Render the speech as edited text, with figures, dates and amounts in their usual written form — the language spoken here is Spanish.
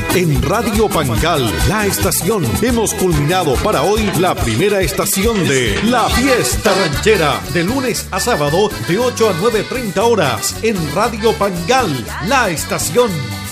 En Radio Pangal, la estación, hemos culminado para hoy la primera estación de La Fiesta Ranchera, de lunes a sábado de 8 a 9:30 horas en Radio Pangal, la estación.